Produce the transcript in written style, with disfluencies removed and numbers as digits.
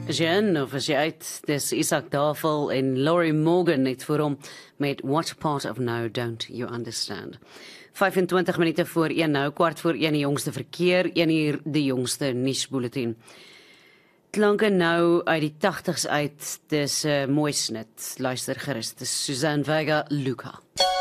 Is jy in of is jy uit? Dis Isak Tafel en Laurie Morgan net voor hom met What Part of Now Don't You Understand. 25 minute voor 1 nou, kwart voor 1 die jongste verkeer, 1 uur die jongste nuusbulletin. Klanke nou uit die 80s uit, dis 'n mooi snit. Luister gerus, dis Suzanne Vega, Luca.